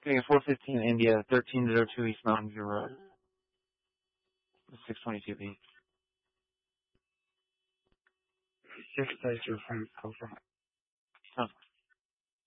Getting a 415 India, 1302 East Mountain View Road. 622B. 6 Dicer from Alpha. Sounds